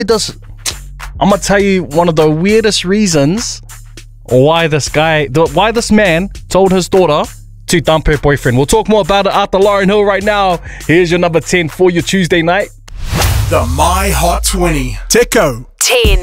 I'm gonna tell you one of the weirdest reasons why this man told his daughter to dump her boyfriend. We'll talk more about it after Lauryn Hill right now. Here's your number 10 for your Tuesday night. The My Hot 20. Teko. 10.